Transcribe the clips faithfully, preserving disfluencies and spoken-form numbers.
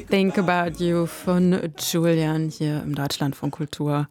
Think About You von Julian hier im Deutschlandfunk Kultur.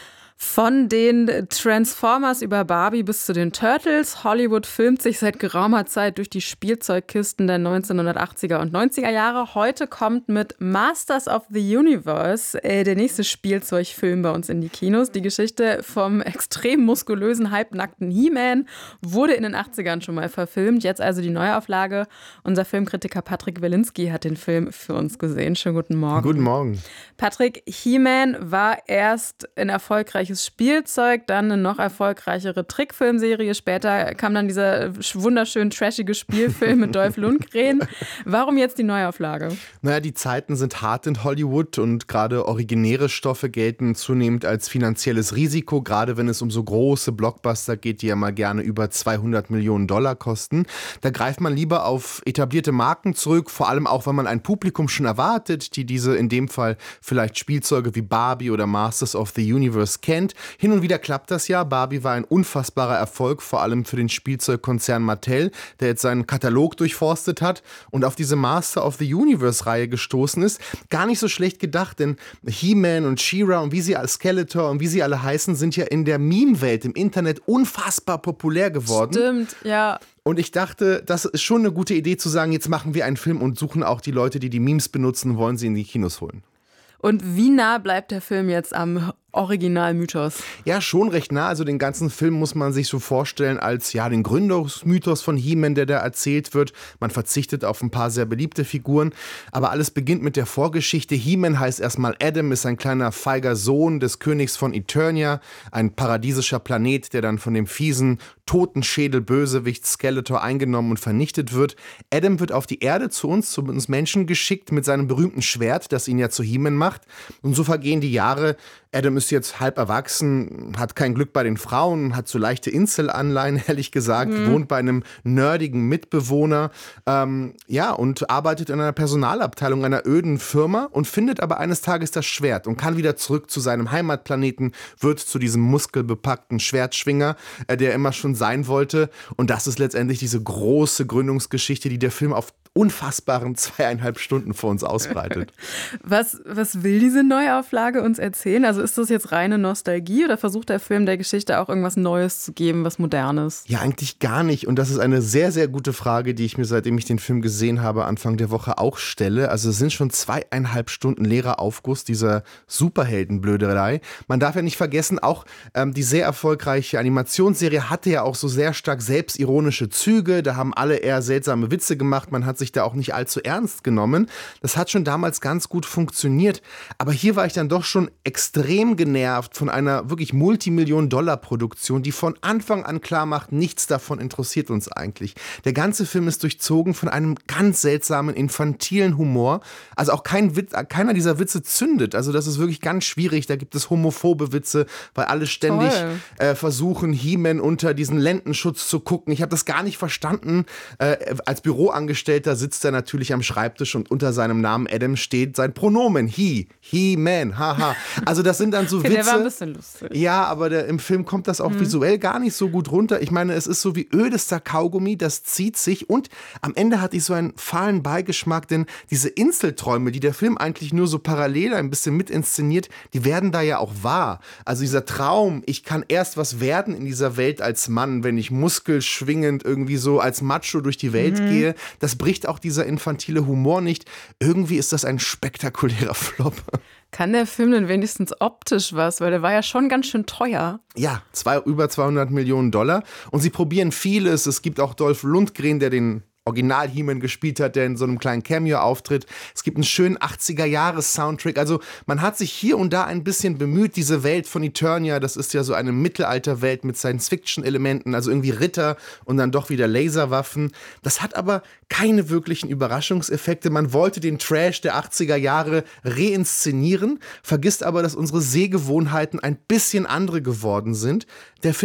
Von den Transformers über Barbie bis zu den Turtles. Hollywood filmt sich seit geraumer Zeit durch die Spielzeugkisten der neunzehnhundertachtziger und neunziger Jahre. Heute kommt mit Masters of the Universe äh, der nächste Spielzeugfilm bei uns in die Kinos. Die Geschichte vom extrem muskulösen, halbnackten He-Man wurde in den achtzigern schon mal verfilmt. Jetzt also die Neuauflage. Unser Filmkritiker Patrick Wilinski hat den Film für uns gesehen. Schönen guten Morgen. Guten Morgen. Patrick, He-Man war erst ein erfolgreiches Spielzeug, dann eine noch erfolgreichere Trickfilmserie. Später kam dann dieser wunderschön trashige Spielfilm mit Dolph Lundgren. Warum jetzt die Neuauflage? Naja, die Zeiten sind hart in Hollywood und gerade originäre Stoffe gelten zunehmend als finanzielles Risiko, gerade wenn es um so große Blockbuster geht, die ja mal gerne über zweihundert Millionen Dollar kosten. Da greift man lieber auf etablierte Marken zurück, vor allem auch, wenn man ein Publikum schon erwartet, die diese in dem Fall vielleicht Spielzeuge wie Barbie oder Masters of the Universe kennt. Hin und wieder klappt das ja. Barbie war ein unfassbarer Erfolg, vor allem für den Spielzeugkonzern Mattel, der jetzt seinen Katalog durchforstet hat und auf diese Master of the Universe-Reihe gestoßen ist. Gar nicht so schlecht gedacht, denn He-Man und She-Ra und wie sie alle, Skeletor und wie sie alle heißen, sind ja in der Meme-Welt im Internet unfassbar populär geworden. Stimmt, ja. Und ich dachte, das ist schon eine gute Idee zu sagen, jetzt machen wir einen Film und suchen auch die Leute, die die Memes benutzen, wollen sie in die Kinos holen. Und wie nah bleibt der Film jetzt am Originalmythos? Ja, schon recht nah. Also den ganzen Film muss man sich so vorstellen als ja den Gründungsmythos von He-Man, der da erzählt wird. Man verzichtet auf ein paar sehr beliebte Figuren. Aber alles beginnt mit der Vorgeschichte. He-Man heißt erstmal Adam, ist ein kleiner feiger Sohn des Königs von Eternia, ein paradiesischer Planet, der dann von dem fiesen Totenschädel-Bösewicht Skeletor eingenommen und vernichtet wird. Adam wird auf die Erde zu uns, zu uns Menschen geschickt mit seinem berühmten Schwert, das ihn ja zu He-Man macht. Und so vergehen die Jahre. Adam ist jetzt halb erwachsen, hat kein Glück bei den Frauen, hat so leichte Inselanleihen, ehrlich gesagt, mhm. wohnt bei einem nerdigen Mitbewohner, ähm, ja, und arbeitet in einer Personalabteilung einer öden Firma und findet aber eines Tages das Schwert und kann wieder zurück zu seinem Heimatplaneten, wird zu diesem muskelbepackten Schwertschwinger, äh, der immer schon sein wollte. Und das ist letztendlich diese große Gründungsgeschichte, die der Film auf unfassbaren zweieinhalb Stunden vor uns ausbreitet. Was, was will diese Neuauflage uns erzählen? Also ist das jetzt reine Nostalgie oder versucht der Film der Geschichte auch irgendwas Neues zu geben, was Modernes? Ja, eigentlich gar nicht. Und das ist eine sehr, sehr gute Frage, die ich mir, seitdem ich den Film gesehen habe, Anfang der Woche auch stelle. Also es sind schon zweieinhalb Stunden leerer Aufguss dieser Superheldenblöderei. Man darf ja nicht vergessen, auch ähm, die sehr erfolgreiche Animationsserie hatte ja auch so sehr stark selbstironische Züge. Da haben alle eher seltsame Witze gemacht. Man hat sich da auch nicht allzu ernst genommen. Das hat schon damals ganz gut funktioniert. Aber hier war ich dann doch schon extrem genervt von einer wirklich Multimillion-Dollar-Produktion, die von Anfang an klar macht, nichts davon interessiert uns eigentlich. Der ganze Film ist durchzogen von einem ganz seltsamen, infantilen Humor. Also auch kein Witz, keiner dieser Witze zündet. Also das ist wirklich ganz schwierig. Da gibt es homophobe Witze, weil alle ständig äh, versuchen, He-Man unter diesen Lendenschutz zu gucken. Ich habe das gar nicht verstanden. Äh, als Büroangestellter sitzt er natürlich am Schreibtisch und unter seinem Namen Adam steht sein Pronomen. He, He-Man, haha. Also das sind dann so Witze. Der war ein bisschen lustig. Ja, aber der, im Film kommt das auch mhm. visuell gar nicht so gut runter. Ich meine, es ist so wie ödester Kaugummi, das zieht sich und am Ende hatte ich so einen fahlen Beigeschmack, denn diese Inselträume, die der Film eigentlich nur so parallel ein bisschen mit inszeniert, die werden da ja auch wahr. Also dieser Traum, ich kann erst was werden in dieser Welt als Mann, wenn ich muskelschwingend irgendwie so als Macho durch die Welt mhm. gehe, das bricht auch dieser infantile Humor nicht. Irgendwie ist das ein spektakulärer Flop. Kann der Film denn wenigstens optisch was? Weil der war ja schon ganz schön teuer. Ja, zwei, über zweihundert Millionen Dollar. Und sie probieren vieles. Es gibt auch Dolph Lundgren, der den Original He-Man gespielt hat, der in so einem kleinen Cameo auftritt. Es gibt einen schönen achtziger-Jahres-Soundtrack. Also man hat sich hier und da ein bisschen bemüht, diese Welt von Eternia, das ist ja so eine Mittelalterwelt mit Science-Fiction-Elementen, also irgendwie Ritter und dann doch wieder Laserwaffen. Das hat aber keine wirklichen Überraschungseffekte. Man wollte den Trash der achtziger Jahre reinszenieren, vergisst aber, dass unsere Sehgewohnheiten ein bisschen andere geworden sind. Der Film